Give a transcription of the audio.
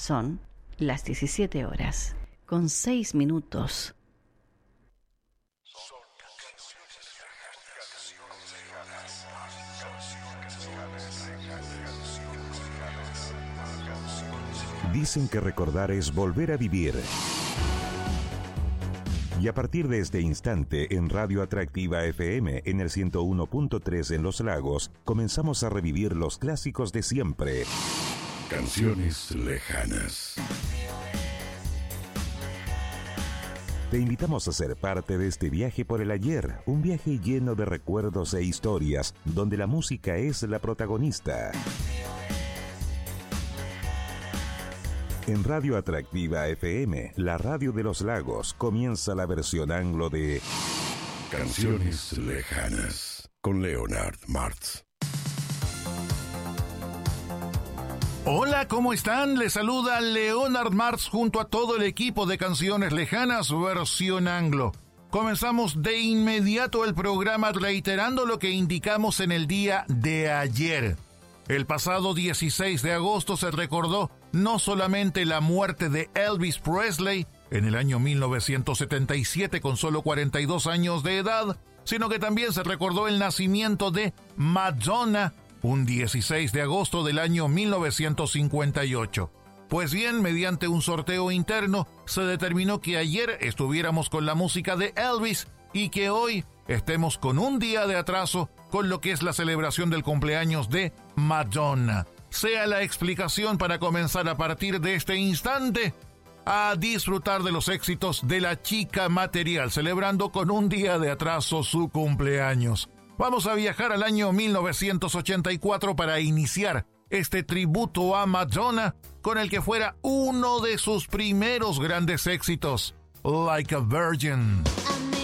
Son las 17 horas, con 6 minutos. Dicen que recordar es volver a vivir. Y a partir de este instante, en Radio Atractiva FM, en el 101.3 en Los Lagos, comenzamos a revivir los clásicos de siempre. Canciones lejanas. Te invitamos a ser parte de este viaje por el ayer, un viaje lleno de recuerdos e historias, donde la música es la protagonista. En Radio Atractiva FM, la radio de Los Lagos, comienza la versión anglo de Canciones lejanas, con Leonard Martz. Hola, ¿cómo están? Les saluda Leonard Martz junto a todo el equipo de Canciones Lejanas, versión anglo. Comenzamos de inmediato el programa reiterando lo que indicamos en el día de ayer. El pasado 16 de agosto se recordó no solamente la muerte de Elvis Presley en el año 1977 con solo 42 años de edad, sino que también se recordó el nacimiento de Madonna un 16 de agosto del año 1958. Pues bien, mediante un sorteo interno se determinó que ayer estuviéramos con la música de Elvis y que hoy estemos con un día de atraso con lo que es la celebración del cumpleaños de Madonna. Sea la explicación para comenzar a partir de este instante a disfrutar de los éxitos de la chica material, celebrando con un día de atraso su cumpleaños. Vamos a viajar al año 1984 para iniciar este tributo a Madonna con el que fuera uno de sus primeros grandes éxitos, Like a Virgin.